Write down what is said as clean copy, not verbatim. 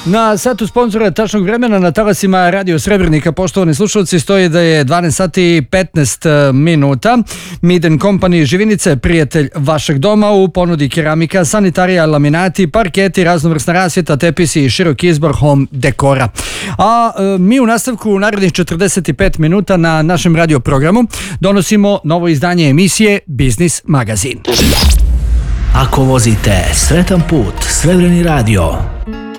Na satu sponzora tačnog vremena na talasima Radio Srebrnika, poštovani slušalci, stoji da je 12 sati i 15 minuta. Miden Company Živinice, prijatelj vašeg doma, u ponudi keramika, sanitarija, laminati, parketi, raznovrsna rasvjeta, tepisi i široki izbor home dekora. A mi u nastavku u narednih 45 minuta na našem radio programu donosimo novo izdanje emisije Biznis magazin. Ako vozite sretan put, Srebreni radio.